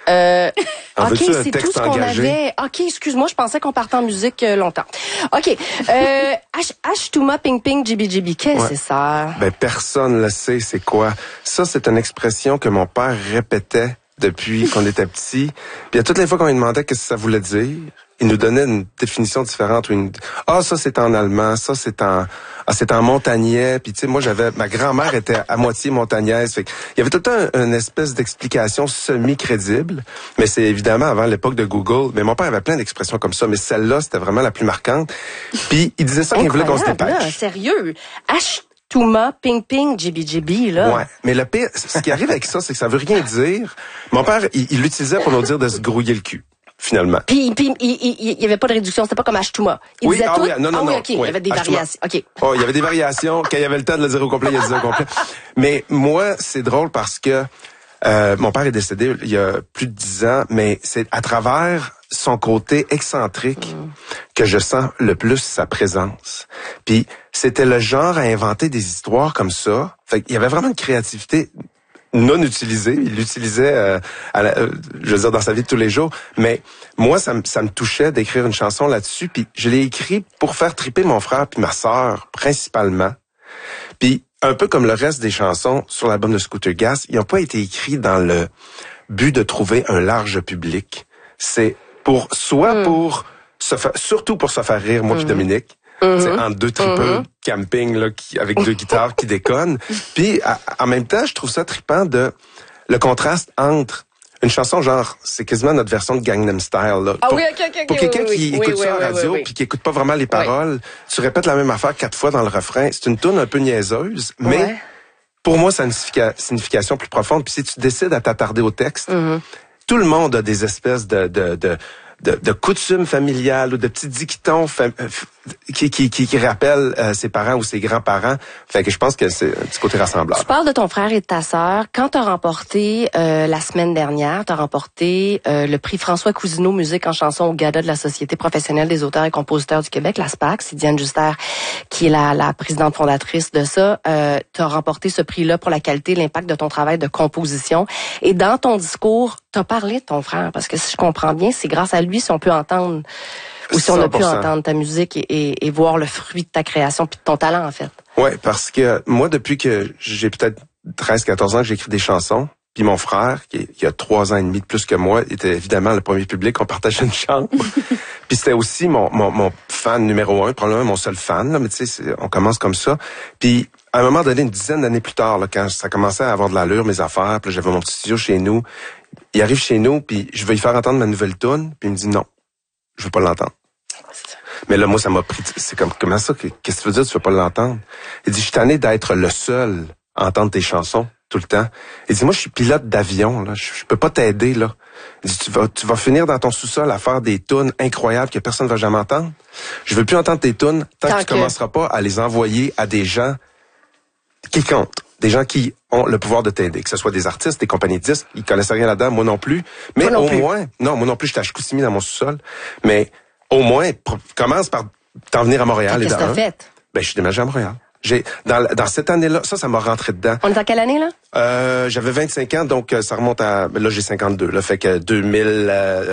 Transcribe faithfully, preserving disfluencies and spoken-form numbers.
Euh, En OK, veux-tu un c'est texte tout ce qu'on engagé? avait. OK, excuse-moi, je pensais qu'on partait en musique euh, longtemps. OK. Euh, H, H-Touma Ping Ping Jibi Jibi, qu'est-ce que Ouais. c'est ça? Ben, personne le sait, c'est quoi. Ça, c'est une expression que mon père répétait depuis qu'on était petit. Puis à toutes les fois qu'on lui demandait qu'est-ce que ça voulait dire, il nous donnait une définition différente. Ou une... Ah, ça, c'est en allemand. Ça, c'est en... Ah, c'est en montagnais. Puis, tu sais, moi, j'avais... Ma grand-mère était à moitié montagnaise. Fait il y avait tout le temps une espèce d'explication semi-crédible. Mais c'est évidemment avant l'époque de Google. Mais mon père avait plein d'expressions comme ça. Mais celle-là, c'était vraiment la plus marquante. Puis, il disait ça quand il voulait qu'on se Incroyable, dépêche. là, sérieux. H-Touma Ping Ping Jibi Jibi, là. Ouais, mais le pire, ce qui arrive avec ça, c'est que ça veut rien dire. Mon père, il il l'utilisait pour nous dire de se grouiller le cul, finalement. Puis, puis il, il, il y avait pas de réduction, c'était pas comme H-Touma. Il Oui, disait ah tout. oui, non, non, ah oui, non, OK, il oui. y avait des H-Touma. variations. OK. Oh, il y avait des variations. Quand il y avait le temps de le dire au complet, il le disait au complet. Mais moi, c'est drôle parce que euh, mon père est décédé il y a plus de dix ans, mais c'est à travers son côté excentrique mm. que je sens le plus sa présence. Puis c'était le genre à inventer des histoires comme ça. Fait qu'il y avait vraiment une créativité non utilisée. Il l'utilisait, euh, à la, euh, je veux dire, dans sa vie de tous les jours. Mais moi, ça, me, ça me touchait d'écrire une chanson là-dessus. Puis je l'ai écrit pour faire triper mon frère puis ma sœur, principalement. Puis un peu comme le reste des chansons sur l'album de Scooter Gas, ils n'ont pas été écrits dans le but de trouver un large public. C'est pour soit mm. pour se faire, surtout pour se faire rire, moi mm. puis Dominique. Mm-hmm. C'est entre deux tripeux mm-hmm. camping là, qui, avec deux guitares qui déconnent. Puis à, en même temps, je trouve ça trippant de le contraste entre une chanson genre, c'est quasiment notre version de Gangnam Style. Là. Ah pour, oui, ok, ok. Pour quelqu'un oui, qui oui, écoute oui, ça oui, en radio oui, oui. puis qui écoute pas vraiment les paroles, oui. tu répètes la même affaire quatre fois dans le refrain. C'est une toune un peu niaiseuse, mais ouais. pour moi, ça a une significa- signification plus profonde. Puis si tu décides à t'attarder au texte, mm-hmm. tout le monde a des espèces de... de, de De, de coutumes familiales ou de petits dictons fam- qui, qui, qui, qui rappellent euh, ses parents ou ses grands-parents. Fait que je pense que c'est un petit côté rassembleur. Tu parles de ton frère et de ta sœur. Quand tu as remporté, euh, la semaine dernière, tu as remporté euh, le prix François Cousineau Musique en chanson au Gala de la Société professionnelle des auteurs et compositeurs du Québec, la S P A C. C'est Diane Juster qui est la, la présidente fondatrice de ça. Euh, tu as remporté ce prix-là pour la qualité et l'impact de ton travail de composition. Et dans ton discours, tu as parlé de ton frère, parce que si je comprends bien, c'est grâce à lui si on peut entendre ou si on a pu entendre ta musique et, et, et voir le fruit de ta création puis de ton talent, en fait. Ouais, parce que moi, depuis que j'ai peut-être treize quatorze ans que j'écris des chansons, puis mon frère, qui, qui a trois ans et demi de plus que moi, était évidemment le premier public, on partageait une chambre. Puis c'était aussi mon, mon, mon fan numéro un, probablement mon seul fan, là, mais tu sais, on commence comme ça. Puis à un moment donné, une dizaine d'années plus tard, là, quand ça commençait à avoir de l'allure, mes affaires, puis là, j'avais mon petit studio chez nous, il arrive chez nous, puis je veux lui faire entendre ma nouvelle tune, puis il me dit non, je veux pas l'entendre. Mais là, moi, ça m'a pris... C'est comme, comment ça? Qu'est-ce que tu veux dire, tu veux pas l'entendre? Il dit, je suis tanné d'être le seul à entendre tes chansons tout le temps. Il dit, moi, je suis pilote d'avion, là. Je, je peux pas t'aider, là. Il dit, tu vas, tu vas finir dans ton sous-sol à faire des tunes incroyables que personne ne va jamais entendre. Je veux plus entendre tes tunes tant, tant que tu que... commenceras pas à les envoyer à des gens qui comptent. Des gens qui ont le pouvoir de t'aider, que ce soit des artistes, des compagnies de disques, ils connaissent rien là-dedans, moi non plus. Mais non au plus. moins, non, moi non plus, j'étais à Chicoutimi dans mon sous-sol. Mais au moins, pr- commence par t'en venir à Montréal. Qu'est-ce et que t'as fait? Ben, je suis déménagé à Montréal. J'ai dans, dans cette année-là, ça, ça m'a rentré dedans. On est en quelle année, là? Euh, j'avais vingt-cinq ans, donc ça remonte à... Là, j'ai cinquante-deux. Là, fait que deux mille... Euh,